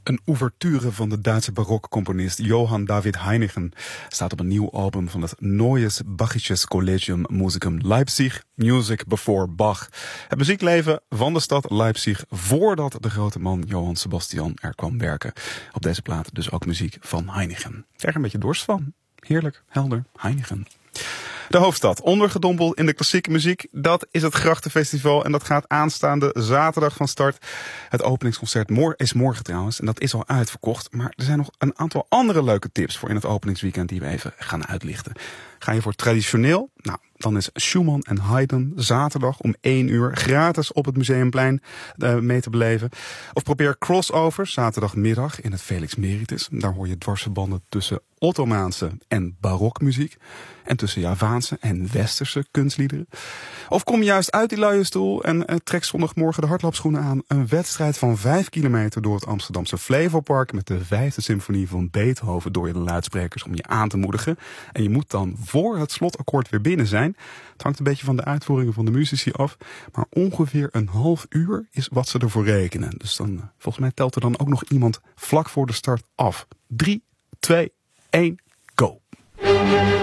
Een ouverture van de Duitse barokcomponist Johann David Heinichen staat op een nieuw album van het Neues Bachisches Collegium Musicum Leipzig, Music Before Bach. Het muziekleven van de stad Leipzig voordat de grote man Johann Sebastian er kwam werken. Op deze plaat dus ook muziek van Heinichen. Ik krijg er een beetje dorst van. Heerlijk, helder, Heinichen. De hoofdstad, ondergedompeld in de klassieke muziek, dat is het Grachtenfestival en dat gaat aanstaande zaterdag van start. Het openingsconcert is morgen trouwens en dat is al uitverkocht. Maar er zijn nog een aantal andere leuke tips voor in het openingsweekend die we even gaan uitlichten. Ga je voor traditioneel? Nou, dan is Schumann en Haydn zaterdag om 1 uur gratis op het Museumplein mee te beleven. Of probeer Crossover zaterdagmiddag in het Felix Meritis. Daar hoor je dwarsverbanden tussen Ottomaanse en barokmuziek. En tussen Javaanse en Westerse kunstliederen. Of kom juist uit die luie stoel en trek zondagmorgen de hardloopschoenen aan. Een wedstrijd van 5 kilometer door het Amsterdamse Flevopark met de 5e symfonie van Beethoven door je de luidsprekers om je aan te moedigen. En je moet dan voor het slotakkoord weer binnen zijn. Het hangt een beetje van de uitvoeringen van de muzici af. Maar ongeveer een half uur is wat ze ervoor rekenen. Dus dan, volgens mij telt er dan ook nog iemand vlak voor de start af. 3, 2, 1, go!